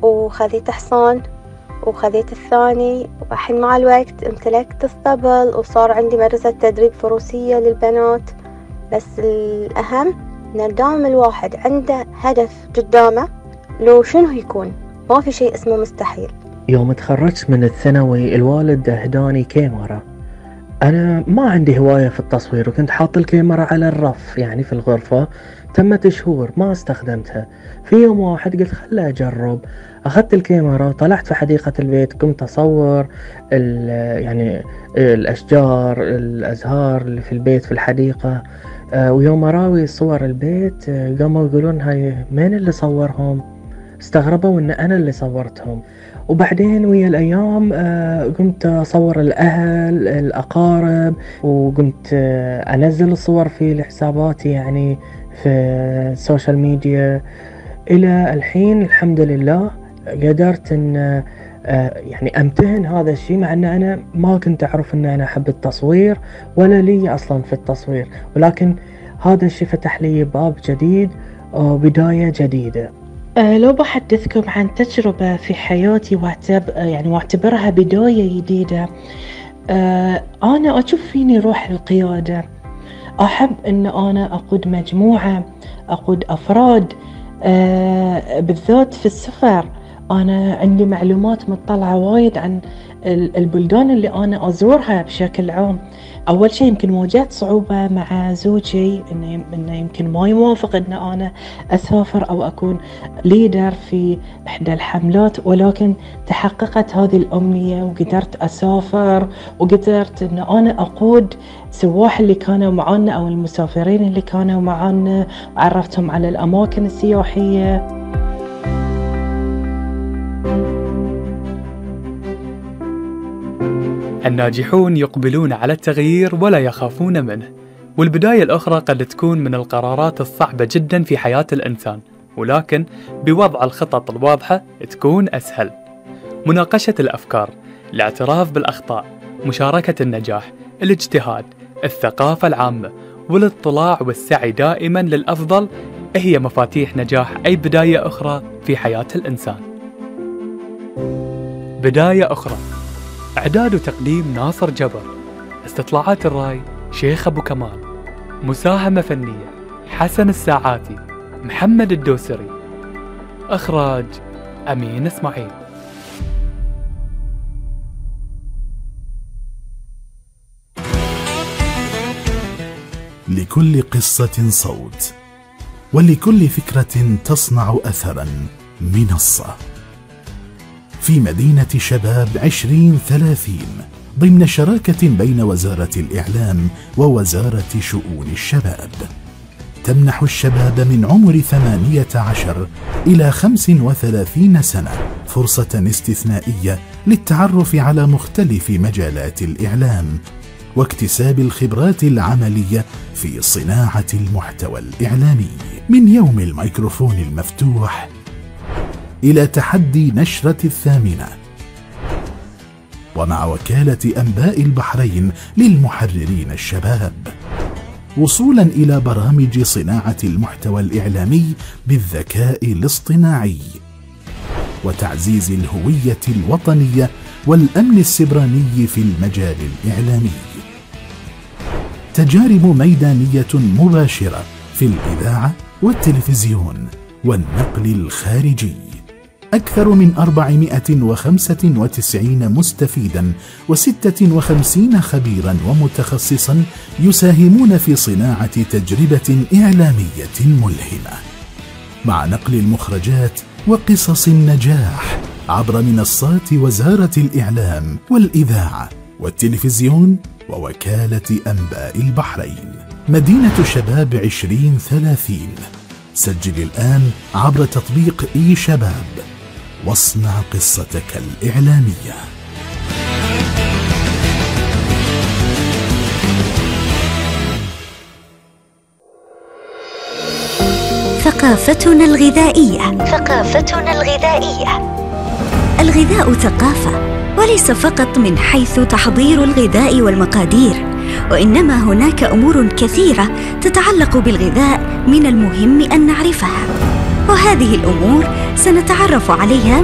وخذيت حصان وخذيت الثاني، والحين مع الوقت امتلكت اسطبل وصار عندي مدرسة تدريب فروسية للبنات. بس الأهم إن دائما الواحد عنده هدف قدامه لو شنو يكون، ما في شيء اسمه مستحيل. يوم تخرجت من الثانوي الوالد اهداني كاميرا. أنا ما عندي هواية في التصوير، وكنت حاط الكاميرا على الرف يعني في الغرفة. تمت شهور ما استخدمتها. في يوم واحد قلت خلي أجرب، أخذت الكاميرا وطلعت في حديقة البيت، قمت أصور يعني الأشجار الأزهار اللي في البيت في الحديقة. ويوم أراوي صور البيت قاموا يقولون هاي مين اللي صورهم؟ استغربوا إن أنا اللي صورتهم. وبعدين ويا الأيام قمت أصور الأهل الأقارب، وقمت أنزل الصور في حساباتي يعني في السوشيال ميديا. إلى الحين الحمد لله قدرت أن يعني أمتهن هذا الشيء، مع أن أنا ما كنت أعرف أن أنا أحب التصوير ولا لي أصلا في التصوير، ولكن هذا الشيء فتح لي باب جديد وبداية جديدة. لو بحدثكم عن تجربة في حياتي واعتبرها بداية جديدة. أنا أشوف فيني روح القيادة، أحب أن أنا أقود مجموعة، أقود أفراد، بالذات في السفر. أنا عندي معلومات مطلعة وايد عن البلدان اللي أنا أزورها بشكل عام. أول شيء يمكن واجهت صعوبة مع زوجي إنه يمكن ما يوافق إن أنا أسافر أو أكون ليدر في إحدى الحملات، ولكن تحققت هذه الأمنية وقدرت أسافر، وقدرت إن أنا أقود سواح اللي كانوا معنا أو المسافرين اللي كانوا معنا، وعرفتهم على الأماكن السياحية. الناجحون يقبلون على التغيير ولا يخافون منه، والبداية الأخرى قد تكون من القرارات الصعبة جدا في حياة الإنسان، ولكن بوضع الخطط الواضحة تكون أسهل. مناقشة الأفكار، الاعتراف بالأخطاء، مشاركة النجاح، الاجتهاد، الثقافة العامة، والاطلاع والسعي دائما للأفضل هي مفاتيح نجاح أي بداية أخرى في حياة الإنسان. بداية أخرى، إعداد وتقديم ناصر جبر، استطلاعات الرأي شيخ أبو كمال، مساهمة فنية حسن الساعاتي، محمد الدوسري، إخراج أمين إسماعيل. لكل قصة صوت، ولكل فكرة تصنع أثرا منصة. في مدينة شباب 2030 ضمن شراكة بين وزارة الإعلام ووزارة شؤون الشباب، تمنح الشباب من عمر 18 إلى 35 سنة فرصة استثنائية للتعرف على مختلف مجالات الإعلام واكتساب الخبرات العملية في صناعة المحتوى الإعلامي، من يوم الميكروفون المفتوح إلى تحدي نشرة 8، ومع وكالة أنباء البحرين للمحررين الشباب، وصولا إلى برامج صناعة المحتوى الإعلامي بالذكاء الاصطناعي، وتعزيز الهوية الوطنية والأمن السبراني في المجال الإعلامي. تجارب ميدانية مباشرة في الإذاعة والتلفزيون والنقل الخارجي. أكثر من 495 مستفيدا و56 خبيرا ومتخصصا يساهمون في صناعة تجربة إعلامية ملهمة، مع نقل المخرجات وقصص النجاح عبر منصات وزارة الإعلام والإذاعة والتلفزيون ووكالة أنباء البحرين. مدينة شباب 2030. سجل الآن عبر تطبيق إي شباب واصنع قصتك الإعلامية. ثقافتنا الغذائية. ثقافتنا الغذائية. الغذاء ثقافة، وليس فقط من حيث تحضير الغذاء والمقادير، وإنما هناك أمور كثيرة تتعلق بالغذاء من المهم أن نعرفها، وهذه الأمور سنتعرف عليها